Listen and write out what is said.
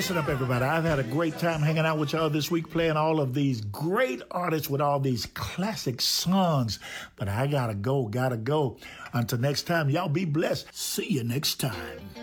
Listen up, everybody. I've had a great time hanging out with y'all this week, playing all of these great artists with all these classic songs. But I gotta go. Until next time, y'all be blessed. See you next time.